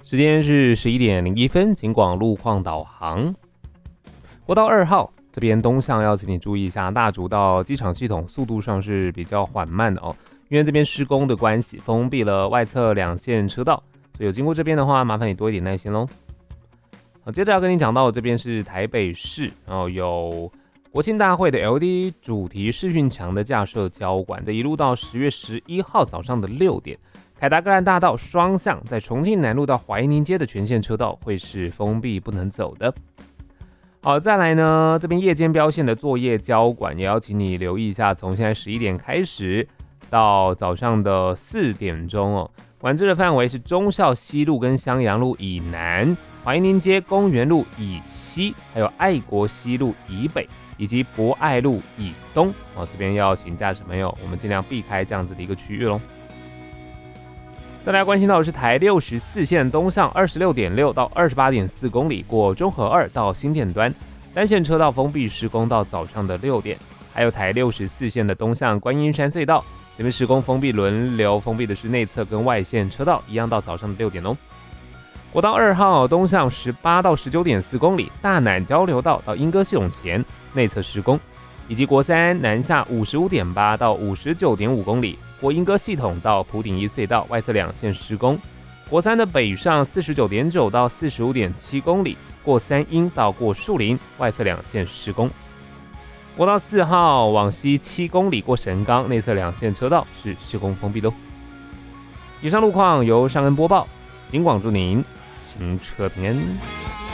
时间是11:01，警广路况导航。国道2号这边东向要请你注意一下，大竹到机场系统速度上是比较缓慢的哦，因为这边施工的关系，封闭了外侧2线车道，所以有经过这边的话，麻烦你多一点耐心咯。好，接着要跟你讲到这边是台北市，然后有国庆大会的 LED 主题视讯墙的架设交管，这一路到10月11号早上的6点。凯达格兰大道双向在重庆南路到怀宁街的全线车道会是封闭不能走的。好，再来呢，这边夜间标线的作业交管也要请你留意一下，从现在11点开始到早上的4点钟哦，管制的范围是忠孝西路跟襄阳路以南、怀宁街公园路以西，还有爱国西路以北以及博爱路以东哦，这边要请驾驶朋友我们尽量避开这样子的一个区域咯。再来关心到的是台64线东向26.6到28.4公里，过中和2到新店端，单线车道封闭施工到早上的6点。还有台64线的东向观音山隧道，这边施工封闭轮流封闭的是内侧跟外线车道，一样到早上的6点哦。国道2号东向18到19.4公里，大南交流道到莺歌系统前内侧施工，以及国3南下55.8到59.5公里，过莺歌系统到埔顶一隧道外侧2线施工。国3的北上49.9到45.7公里，过三莺到过树林外侧2线施工。国道4号往西7公里，过神冈内侧2线车道是施工封闭的。以上路况由尚恩播报，警广祝您行车平安。